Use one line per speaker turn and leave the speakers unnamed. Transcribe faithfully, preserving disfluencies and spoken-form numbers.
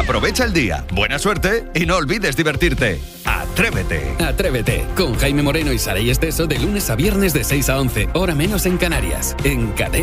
Aprovecha el día, buena suerte y no olvides divertirte. Atrévete.
Atrévete con Jaime Moreno y Saray Esteso de lunes a viernes de seis a once, hora menos en Canarias, en Cadena.